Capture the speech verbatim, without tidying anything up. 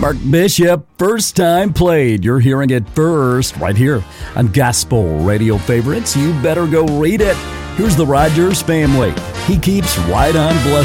Mark Bishop, first time played. You're hearing it first right here on Gospel Radio Favorites. You better go read it. Here's the Rogers family. He keeps right on blessing.